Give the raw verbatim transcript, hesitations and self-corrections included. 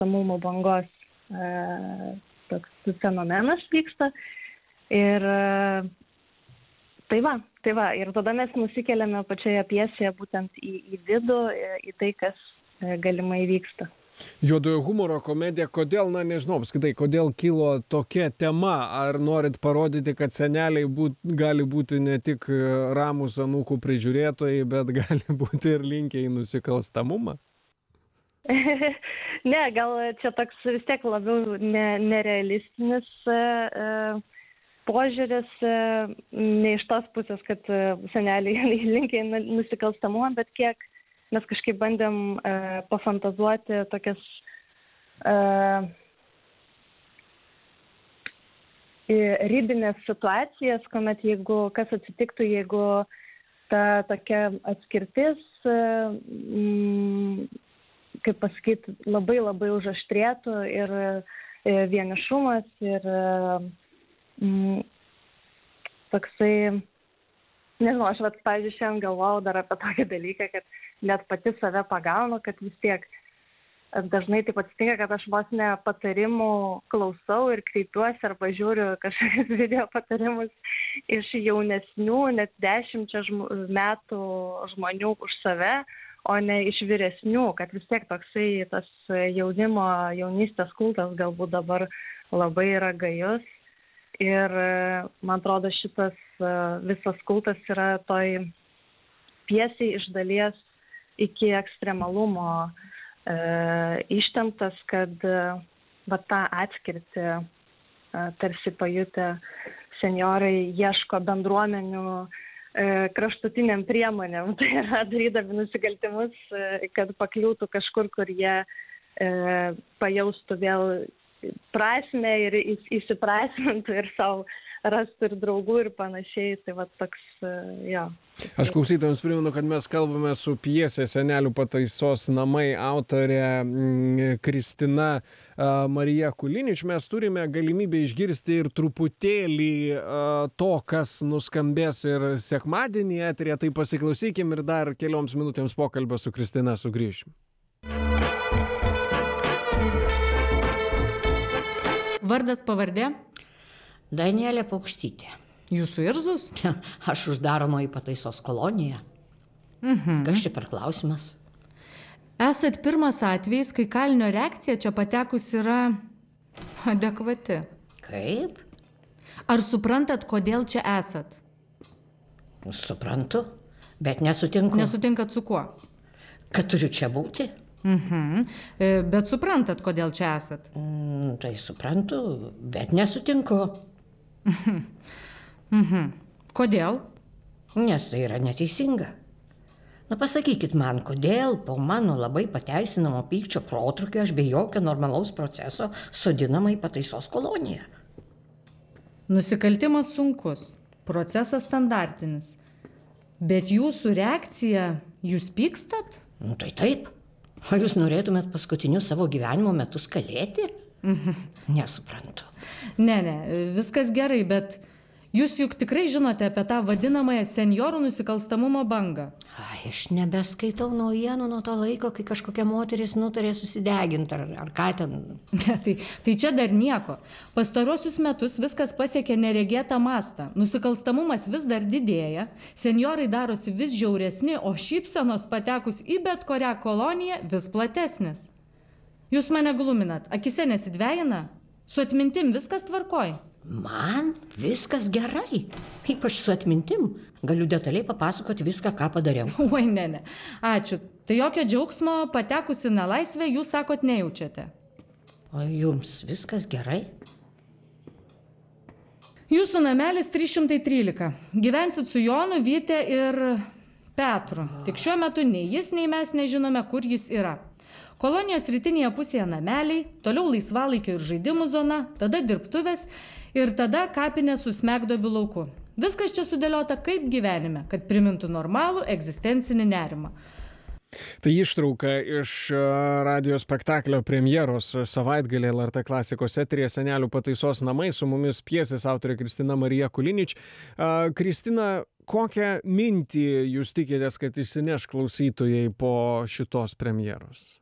nusikalstamumo bangos e, toks fenomenas vyksta. Ir e, tai va, tai va, ir tada mes nusikeliame pačioje pjesėje būtent į, į vidų, į tai, kas e, galimai vyksta. Juodojo humoro komedija, kodėl, na nežinau, apskritai, kodėl kilo tokia tema? Ar norit parodyti, kad seneliai būt, gali būti ne tik ramūs anūkų prižiūrėtojai, bet gali būti ir linkę į nusikalstamumą? Ne, gal čia toks vis tiek labiau ne, nerealistinis e, požiūris, e, ne iš tos pusės, kad seneliai linkę į nusikalstamumą, bet kiek mes kažkaip bandėm e, pafantazuoti tokias e, ribinės situacijas, kuomet jeigu, kas atsitiktų, jeigu ta tokia atskirtis, e, m, kaip pasakyti, labai labai užaštrėtų ir e, vienišumas ir e, m, toksai, nežinau, aš vat, pavyzdžiui, šiandien galvojau dar apie tokį dalyką, kad net pati save pagaunu, kad vis tiek dažnai taip atsitinka, kad aš vos ne patarimų klausau ir kreipiuosi arba žiūriu kažkokius video patarimus iš jaunesnių, net dešimčia žm metų žmonių už save, o ne iš vyresnių, kad vis tiek toksai tas jaunimo, jaunystės kultas galbūt dabar labai yra gajus. Ir man atrodo, šitas visas kultas yra toj pjesiai iš dalies iki ekstremalumo e, ištemptas, kad e, va, tą atskirtį e, tarsi pajutę senjorai ieško bendruomenių e, kraštutiniam priemonėm, tai yra darydami nusikaltimus, e, kad pakliūtų kažkur, kur jie e, pajaustų vėl prasmę ir įsiprasmintų ir savo rastų ir draugų ir panašiai, tai va toks, jo. Aš klausytojams primenu, kad mes kalbame su pjesės Senelių pataisos namai autorė Kristina Marija Kulinič. Mes turime galimybę išgirsti ir truputėlį to, kas nuskambės ir sekmadienį eteryje, tai pasiklausykim ir dar kelioms minutėms pokalbio su Kristina sugrįšim. Vardas, pavardė? Danielė Paukštytė. Jūsų irzus? Aš uždaroma į pataisos koloniją. Mhm. Kas čia per klausimas? Esat pirmas atvejis, kai kalinio reakcija čia patekus yra adekvati. Kaip? Ar suprantat, kodėl čia esat? Suprantu, bet nesutinku. Nesutinkat su kuo? Kad turiu čia būti? Mhm. Bet suprantat, kodėl čia esat? Mm, tai suprantu, bet nesutinku. Mhm. Kodėl? Nes tai yra neteisinga. Na pasakykit man, kodėl po mano labai pateisinamo pykčio protrūkio aš be jokio normalaus proceso sodinama į pataisos koloniją. Nusikaltimas sunkus, procesas standartinis. Bet jūsų reakcija, jūs pykstat? Nu tai taip. O jūs norėtumėt paskutinius savo gyvenimo metus kalėti? Mhm. Nesuprantu. Ne, ne, viskas gerai, bet jūs juk tikrai žinote apie tą vadinamąją senjorų nusikalstamumo bangą. Ai, aš nebeskaitau naujienų nuo to laiko, kai kažkokia moteris nutarė susideginti, ar, ar ką ten. Ne, tai, tai čia dar nieko. Pastaruosius metus viskas pasiekė neregėtą mastą. Nusikalstamumas vis dar didėja, senjorai darosi vis žiauresni, o šypsenos patekus į bet kurią koloniją vis platesnės. Jūs mane gluminat, akise nesidvejina? Su atmintim viskas tvarkoj? Man viskas gerai, ypač su atmintim. Galiu detaliai papasakoti viską, ką padariau. Oi, ne, ne. Ačiū. Tai jokio džiaugsmo patekusi nelaisvę jūs sakot nejaučiate. O jums viskas gerai? Jūsų namelis trys šimtai trylika. Gyvensit su Jonu, Vyte ir Petru. Tik šiuo metu nei jis, nei mes nežinome, kur jis yra. Kolonijos rytinėje pusėje nameliai, toliau laisvalaikio ir žaidimų zona, tada dirbtuvės ir tada kapinė su smegduobių lauku. Viskas čia sudėliota kaip gyvenime, kad primintų normalų egzistencinį nerimą. Tai ištrauka iš radijo spektaklio premjeros savaitgalį L R T klasikos eteryje Senelių pataisos namai, su mumis pjesės autorė Kristina Marija Kulinič. Kristina, kokią mintį jūs tikitės, kad išsineš klausytojai po šitos premjeros?